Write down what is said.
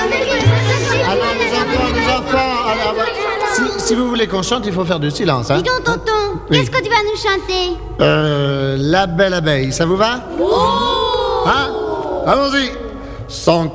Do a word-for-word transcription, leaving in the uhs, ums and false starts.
Alors les enfants, les enfants, alors, si, si vous voulez qu'on chante, il faut faire du silence. Hein. Dis donc, tonton, Oui. qu'est-ce que tu vas nous chanter? Euh, la belle abeille, ça vous va? Oh! Hein? Allons-y. Sans